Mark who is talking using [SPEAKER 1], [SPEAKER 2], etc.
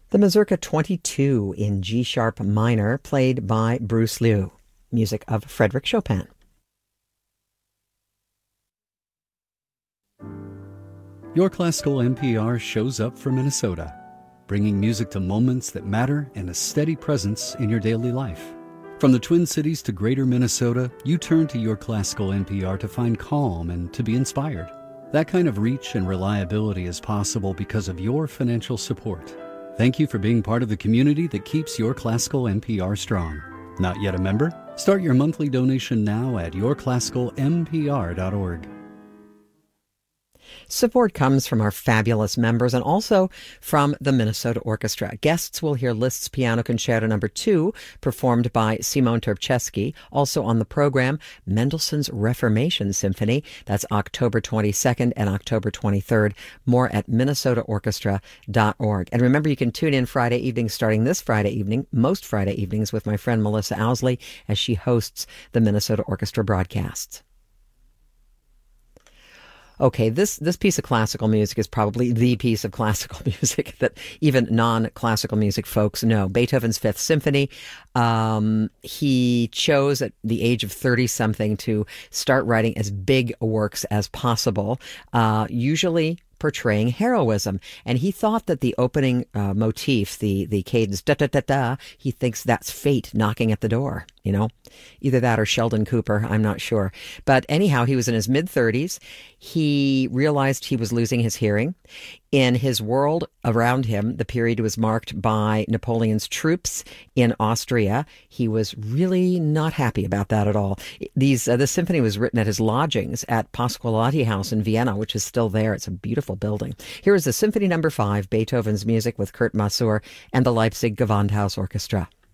[SPEAKER 1] The Mazurka 22 in G-sharp minor, played by Bruce Liu. Music of Frédéric Chopin.
[SPEAKER 2] Your Classical NPR shows up for Minnesota, bringing music to moments that matter and a steady presence in your daily life. From the Twin Cities to Greater Minnesota, you turn to Your Classical NPR to find calm and to be inspired. That kind of reach and reliability is possible because of your financial support. Thank you for being part of the community that keeps Your Classical NPR strong. Not yet a member? Start your monthly donation now at yourclassicalnpr.org.
[SPEAKER 1] Support comes from our fabulous members and also from the Minnesota Orchestra. Guests will hear Liszt's Piano Concerto No. 2, performed by Simon Terpchevsky. Also on the program, Mendelssohn's Reformation Symphony. That's October 22nd and October 23rd. More at minnesotaorchestra.org. And remember, you can tune in Friday evening, starting this Friday evening, most Friday evenings, with my friend Melissa Owsley as she hosts the Minnesota Orchestra broadcasts. Okay, this piece of classical music is probably the piece of classical music that even non-classical music folks know. Beethoven's Fifth Symphony. He chose at the age of 30-something to start writing as big works as possible, usually portraying heroism. And he thought that the opening motif, the cadence, da-da-da-da, he thinks that's fate knocking at the door, you know? Either that or Sheldon Cooper, I'm not sure. But anyhow, he was in his mid-30s. He realized he was losing his hearing. In his world around him, the period was marked by Napoleon's troops in Austria. He was really not happy about that at all. The symphony was written at his lodgings at Pasqualotti House in Vienna, which is still there. It's a beautiful building. Here is the Symphony No. 5, Beethoven's music with Kurt Masur and the Leipzig Gewandhaus Orchestra.